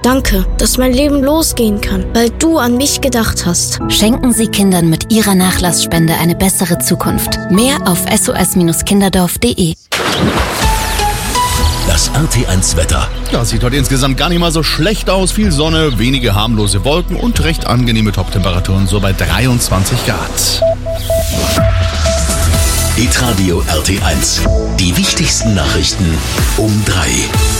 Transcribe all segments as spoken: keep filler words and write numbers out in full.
Danke, dass mein Leben losgehen kann, weil du an mich gedacht hast. Schenken Sie Kindern mit Ihrer Nachlassspende eine bessere Zukunft. Mehr auf s o s kinderdorf punkt d e. Das R T eins Wetter. Ja, sieht heute insgesamt gar nicht mal so schlecht aus. Viel Sonne, wenige harmlose Wolken und recht angenehme Top-Temperaturen, so bei dreiundzwanzig Grad. Hitradio R T eins. Die wichtigsten Nachrichten um drei.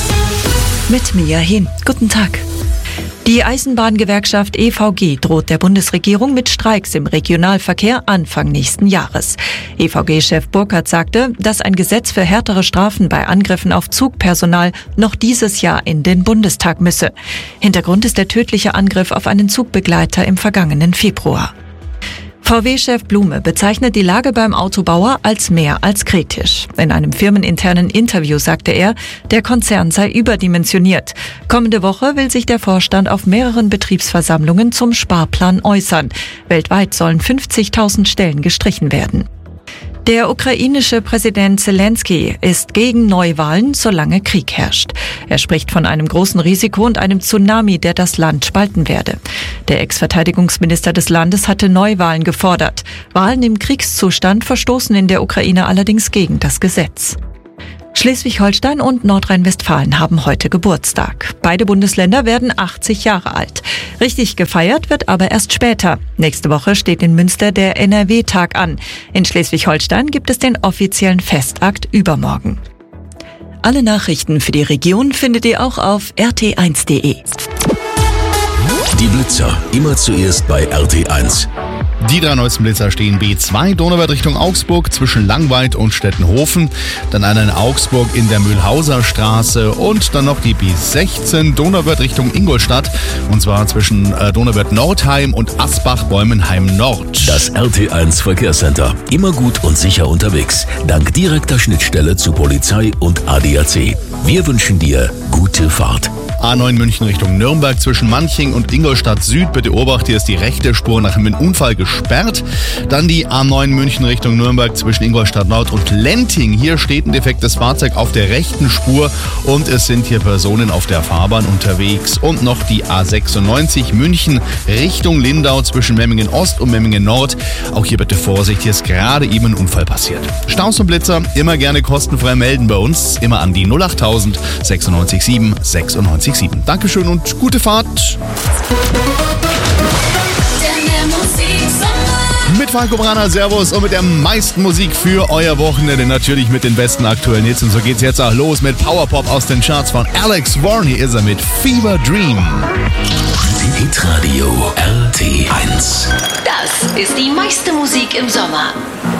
Mit Mia Hin. Guten Tag. Die Eisenbahngewerkschaft E V G droht der Bundesregierung mit Streiks im Regionalverkehr Anfang nächsten Jahres. E V G-Chef Burkhardt sagte, dass ein Gesetz für härtere Strafen bei Angriffen auf Zugpersonal noch dieses Jahr in den Bundestag müsse. Hintergrund ist der tödliche Angriff auf einen Zugbegleiter im vergangenen Februar. V W-Chef Blume bezeichnet die Lage beim Autobauer als mehr als kritisch. In einem firmeninternen Interview sagte er, der Konzern sei überdimensioniert. Kommende Woche will sich der Vorstand auf mehreren Betriebsversammlungen zum Sparplan äußern. Weltweit sollen fünfzigtausend Stellen gestrichen werden. Der ukrainische Präsident Zelensky ist gegen Neuwahlen, solange Krieg herrscht. Er spricht von einem großen Risiko und einem Tsunami, der das Land spalten werde. Der Ex-Verteidigungsminister des Landes hatte Neuwahlen gefordert. Wahlen im Kriegszustand verstoßen in der Ukraine allerdings gegen das Gesetz. Schleswig-Holstein und Nordrhein-Westfalen haben heute Geburtstag. Beide Bundesländer werden achtzig Jahre alt. Richtig gefeiert wird aber erst später. Nächste Woche steht in Münster der N R W-Tag an. In Schleswig-Holstein gibt es den offiziellen Festakt übermorgen. Alle Nachrichten für die Region findet ihr auch auf r t eins punkt d e. Die Blitzer, immer zuerst bei R T eins. Die drei neuesten Blitzer stehen B zwei, Donauwörth Richtung Augsburg zwischen Langweid und Stettenhofen. Dann einer in Augsburg in der Mühlhauser Straße und dann noch die B sechzehn, Donauwörth Richtung Ingolstadt. Und zwar zwischen äh, Donauwörth Nordheim und Asbach-Bäumenheim Nord. Das R T eins Verkehrscenter. Immer gut und sicher unterwegs. Dank direkter Schnittstelle zu Polizei und A D A C. Wir wünschen dir gute Fahrt. A neun München Richtung Nürnberg zwischen Manching und Ingolstadt Süd. Bitte Obacht, hier ist die rechte Spur nach einem Unfall gesperrt. Dann die A neun München Richtung Nürnberg zwischen Ingolstadt Nord und Lenting. Hier steht ein defektes Fahrzeug auf der rechten Spur und es sind hier Personen auf der Fahrbahn unterwegs. Und noch die A sechsundneunzig München Richtung Lindau zwischen Memmingen Ost und Memmingen Nord. Auch hier bitte Vorsicht, hier ist gerade eben ein Unfall passiert. Staus und Blitzer immer gerne kostenfrei melden bei uns. Immer an die null achttausend sechsundneunzig sieben sechsundneunzig sieben. Dankeschön und gute Fahrt. Mit Falco Brana, Servus und mit der meisten Musik für euer Wochenende. Natürlich mit den besten aktuellen Hits. Und so geht's jetzt auch los mit Powerpop aus den Charts von Alex Warren. Hier ist er mit Fever Dream. Hitradio R T eins. Das ist die meiste Musik im Sommer.